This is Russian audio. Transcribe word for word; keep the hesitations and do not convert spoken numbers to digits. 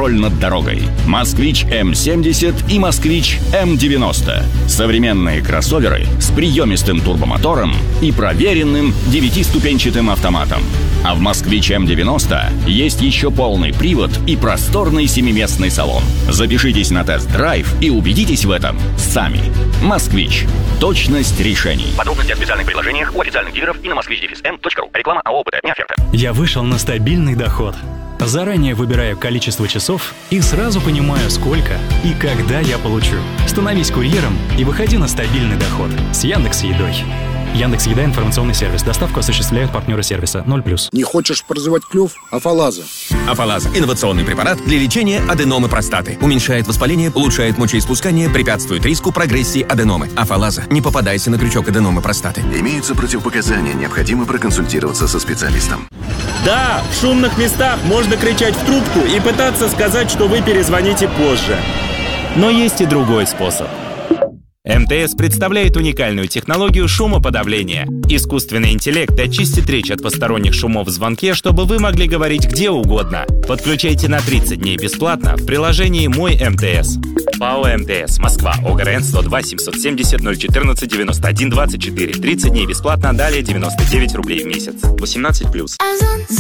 контроль над дорогой. «Москвич эм семьдесят» и «Москвич эм девяносто». Современные кроссоверы с приемистым турбомотором и проверенным девятиступенчатым автоматом. А в «Москвич эм девяносто» есть еще полный привод и просторный семиместный салон. Запишитесь на тест-драйв и убедитесь в этом сами. «Москвич». Точность решений. Подробности о специальных предложениях у официальных дилеров и на москвич дефис эм точка ру. Реклама АО «ОПТ», не оферта. Я вышел на стабильный доход. Заранее выбираю количество часов и сразу понимаю, сколько и когда я получу. Становись курьером и выходи на стабильный доход с Яндекс.Едой. Яндекс.Еда — информационный сервис. Доставку осуществляют партнеры сервиса ноль плюс. Не хочешь прозевать клюв? Афалаза. Афалаза – инновационный препарат для лечения аденомы простаты. Уменьшает воспаление, улучшает мочеиспускание, препятствует риску прогрессии аденомы. Афалаза. Не попадайся на крючок аденомы простаты. Имеются противопоказания, необходимо проконсультироваться со специалистом. Да, в шумных местах можно кричать в трубку и пытаться сказать, что вы перезвоните позже. Но есть и другой способ. эм тэ эс представляет уникальную технологию шумоподавления. Искусственный интеллект очистит речь от посторонних шумов в звонке, чтобы вы могли говорить где угодно. Подключайте на тридцать дней бесплатно в приложении «Мой эм тэ эс». ПАО «эм тэ эс», Москва, ОГРН сто два семьсот семьдесят ноль четырнадцать девяносто один двадцать четыре. тридцать дней бесплатно, далее девяносто девять рублей в месяц. восемнадцать плюс.